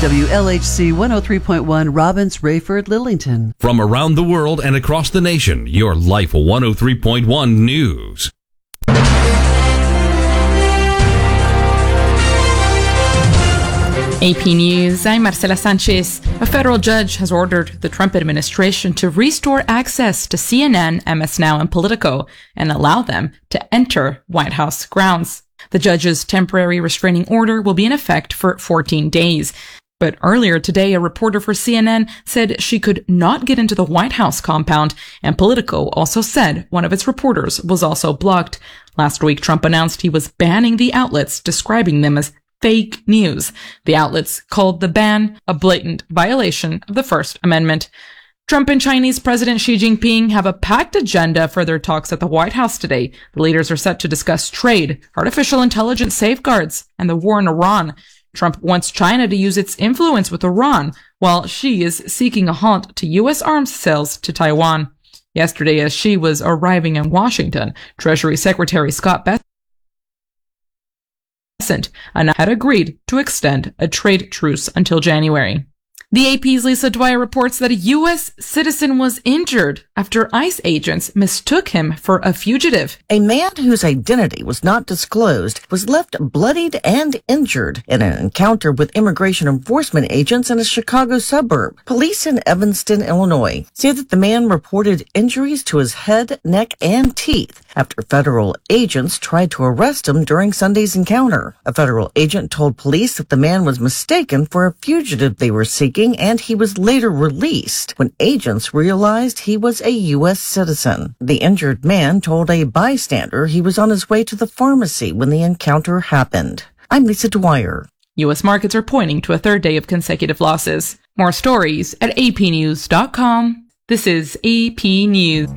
WLHC 103.1 Robbins, Rayford, Lillington. From around the world and across the nation, your Life 103.1 News. AP News, I'm Marcela Sanchez. A federal judge has ordered the Trump administration to restore access to CNN, MS Now, and Politico and allow them to enter White House grounds. The judge's temporary restraining order will be in effect for 14 days. But earlier today, a reporter for CNN said she could not get into the White House compound, and Politico also said one of its reporters was also blocked. Last week, Trump announced he was banning the outlets, describing them as fake news. The outlets called the ban a blatant violation of the First Amendment. Trump and Chinese President Xi Jinping have a packed agenda for their talks at the White House today. The leaders are set to discuss trade, artificial intelligence safeguards, and the war in Iran. Trump wants China to use its influence with Iran, while Xi is seeking a halt to U.S. arms sales to Taiwan. Yesterday, as Xi was arriving in Washington, Treasury Secretary Scott Bessent had agreed to extend a trade truce until January. The AP's Lisa Dwyer reports that a U.S. citizen was injured after ICE agents mistook him for a fugitive. A man whose identity was not disclosed was left bloodied and injured in an encounter with immigration enforcement agents in a Chicago suburb. Police in Evanston, Illinois, say that the man reported injuries to his head, neck, and teeth after federal agents tried to arrest him during Sunday's encounter. A federal agent told police that the man was mistaken for a fugitive they were seeking, and he was later released when agents realized he was a U.S. citizen. The injured man told a bystander he was on his way to the pharmacy when the encounter happened. I'm Lisa Dwyer. U.S. markets are pointing to a third day of consecutive losses. More stories at apnews.com. This is AP News.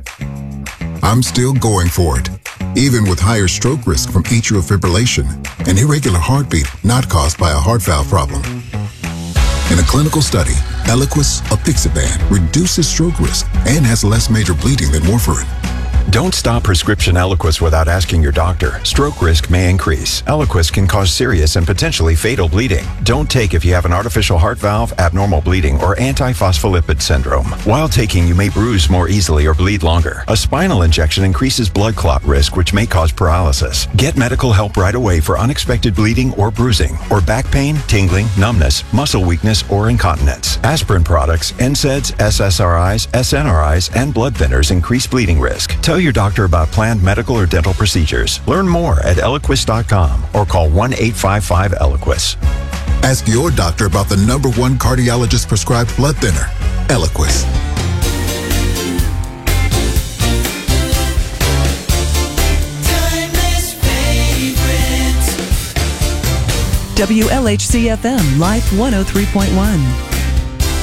I'm still going for it, even with higher stroke risk from atrial fibrillation, an irregular heartbeat not caused by a heart valve problem. In a clinical study, Eliquis, apixaban, reduces stroke risk and has less major bleeding than warfarin. Don't stop prescription Eliquis without asking your doctor. Stroke risk may increase. Eliquis can cause serious and potentially fatal bleeding. Don't take if you have an artificial heart valve, abnormal bleeding, or antiphospholipid syndrome. While taking, you may bruise more easily or bleed longer. A spinal injection increases blood clot risk, which may cause paralysis. Get medical help right away for unexpected bleeding or bruising, or back pain, tingling, numbness, muscle weakness, or incontinence. Aspirin products, NSAIDs, SSRIs, SNRIs, and blood thinners increase bleeding risk. Tell your doctor about planned medical or dental procedures. Learn more at Eliquis.com or call 1-855-ELIQUIS. Ask your doctor about the #1 cardiologist prescribed blood thinner, Eliquis. WLHC FM, Life 103.1.